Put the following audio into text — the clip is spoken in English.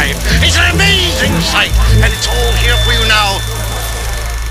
alive. It's an amazing sight, and it's all here for you now